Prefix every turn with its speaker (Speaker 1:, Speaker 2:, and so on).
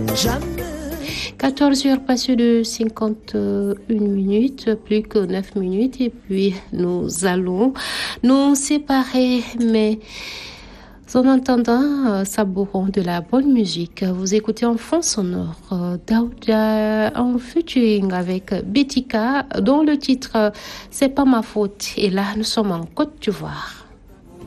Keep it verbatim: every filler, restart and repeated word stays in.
Speaker 1: quatorze heures passées de cinquante et une minutes, plus que neuf minutes, et puis nous allons nous séparer, mais en entendant, savourons de la bonne musique. Vous écoutez en fond sonore Daouda en featuring avec Betika, dont le titre C'est pas ma faute. Et là, nous sommes en Côte d'Ivoire.